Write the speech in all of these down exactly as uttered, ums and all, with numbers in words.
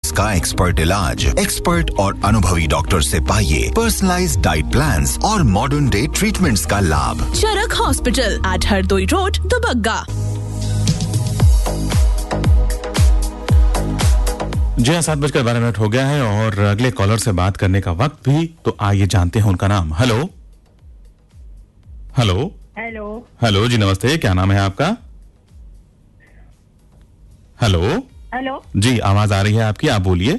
Patients का expert इलाज। Expert और अनुभवी डॉक्टर से पाइए पर्सनलाइज्ड डाइट प्लान्स और मॉडर्न डे ट्रीटमेंट्स का लाभ। चरक hospital eight Hardoi road, Dubagga. जी हाँ, सात बजकर बारह मिनट हो गया है और अगले कॉलर से बात करने का वक्त भी, तो आइए जानते हैं उनका नाम। हेलो हेलो हेलो हेलो जी, नमस्ते, क्या नाम है आपका? हेलो हेलो जी, आवाज आ रही है आपकी, आप बोलिए।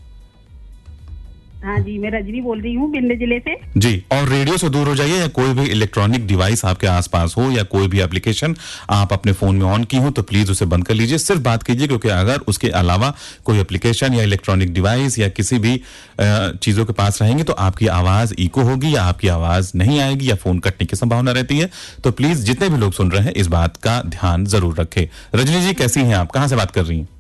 हाँ जी, मैं रजनी बोल रही हूँ बिंद जिले से। जी, और रेडियो से दूर हो जाइए, या कोई भी इलेक्ट्रॉनिक डिवाइस आपके आसपास हो या कोई भी एप्लीकेशन आप अपने फोन में ऑन की हो तो प्लीज उसे बंद कर लीजिए, सिर्फ बात कीजिए, क्योंकि अगर उसके अलावा कोई एप्लीकेशन या इलेक्ट्रॉनिक डिवाइस या किसी भी चीजों के पास रहेंगे तो आपकी आवाज इको होगी या आपकी आवाज नहीं आएगी या फोन कटने की संभावना रहती है। तो प्लीज जितने भी लोग सुन रहे हैं इस बात का ध्यान जरूर रखें। रजनी जी, कैसी हैं आप, कहाँ से बात कर रही हैं?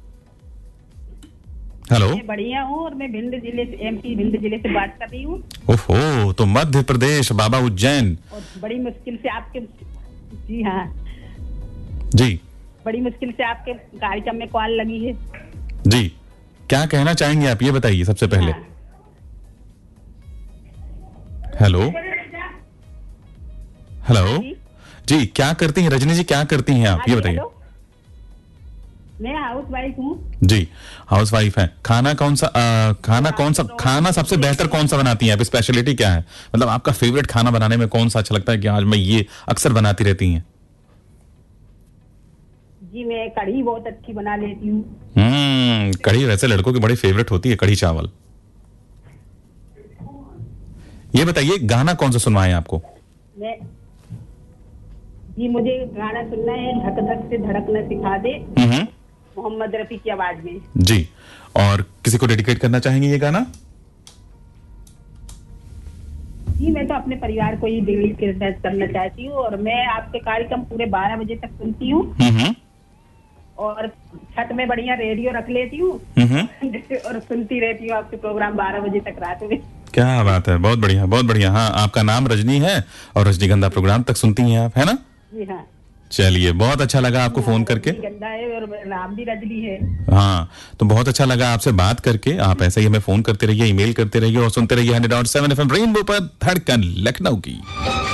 हेलो, मैं बढ़िया हूँ और मैं भिंड जिले से, एमपी भिंड जिले से बात कर रही हूँ। ओहो, तो मध्य प्रदेश, बाबा उज्जैन। और बड़ी मुश्किल से आपके, जी हाँ जी, बड़ी मुश्किल से आपके कार्यक्रम में कॉल लगी है। जी, क्या कहना चाहेंगे आप, ये बताइए सबसे पहले। हाँ। हेलो हेलो जी, जी, क्या करती हैं रजनी जी, क्या करती हैं आप, ये बताइए। मैं हाउस वाइफ हूँ। जी, हाउस वाइफ है। खाना कौन सा आ, खाना कौन सा खाना सबसे बेहतर कौन सा बनाती हैं आप? स्पेशलिटी क्या है, मतलब आपका फेवरेट खाना बनाने में कौन सा अच्छा लगता है कि आज मैं ये अक्सर बनाती रहती हैं? जी, मैं कढ़ी बहुत अच्छी बना लेती हूँ। हम्म कढ़ी वैसे लड़कों की बड़ी फेवरेट होती है, कढ़ी चावल। ये बताइए, गाना कौन सा सुनवाएं आपको? मैं जी, मुझे गाना सुनना है धक धक से धड़कना सिखा दे, हम्म मोहम्मद रफी की आवाज में। जी, और किसी को डेडिकेट करना चाहेंगे ये गाना? जी, मैं तो अपने परिवार को ही डेडिकेट करना चाहती हूँ और मैं आपके कार्यक्रम पूरे बारह बजे तक सुनती हूँ हम्म और छत में बढ़िया रेडियो रख लेती हूँ हम्म और सुनती रहती हूँ आपके प्रोग्राम बारह बजे तक रात में। क्या बात है, बहुत बढ़िया बहुत बढ़िया। हाँ, आपका नाम रजनी है और रजनीगंधा प्रोग्राम तक सुनती हैं आप, है ना? जी हाँ। चलिए, बहुत अच्छा लगा आपको फोन करके। गंदा है और नाम भी रजनी है। हाँ, तो बहुत अच्छा लगा आपसे बात करके। आप ऐसे ही हमें फोन करते रहिए, ईमेल करते रहिए और सुनते रहिए hundred point seven F M rainbow पर धड़कन लखनऊ की।